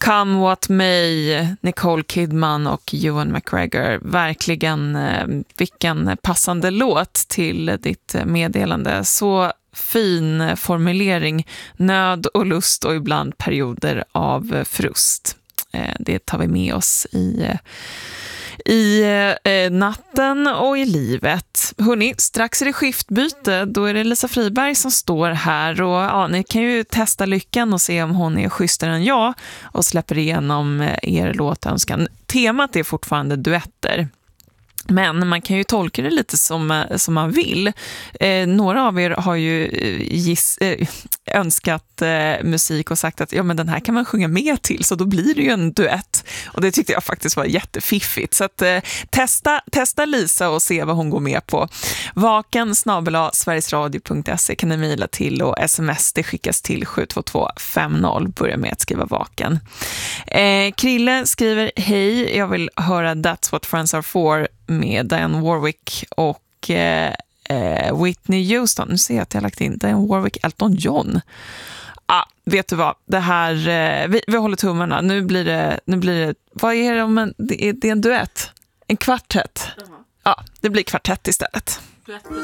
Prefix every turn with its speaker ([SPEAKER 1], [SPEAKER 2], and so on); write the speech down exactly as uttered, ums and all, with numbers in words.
[SPEAKER 1] Come What May, Nicole Kidman och Ewan McGregor. Verkligen eh, vilken passande låt till ditt meddelande. Så fin formulering, nöd och lust och ibland perioder av frust. Eh, det tar vi med oss i... i eh, natten och i livet. Hörrni, strax är det skiftbyte. Då är det Lisa Friberg som står här. Och ja, ni kan ju testa lyckan och se om hon är schysstare än jag och släpper igenom er låtönskan. Temat är fortfarande duetter. Men man kan ju tolka det lite som, som man vill. Eh, några av er har ju giss, eh, önskat eh, musik och sagt att ja, men den här kan man sjunga med till, så då blir det ju en duett. Och det tyckte jag faktiskt var jättefiffigt. Så att, eh, testa, testa Lisa och se vad hon går med på. Vaken snabel-a sverigesradio punkt se kan ni mejla till, och sms det skickas till sju två två fem noll. Börja med att skriva vaken. Eh, Krille skriver: hej, jag vill höra That's What Friends Are For med Dionne Warwick och eh, Whitney Houston. Nu ser jag att jag har lagt in Dionne Warwick, Elton John. Ah, vet du vad? Det här, eh, vi, vi håller tummarna. Nu blir det, nu blir det, vad är det om en, det är, det är en duett? En kvartett? Uh-huh. Ja, det blir kvartett istället. Duett plus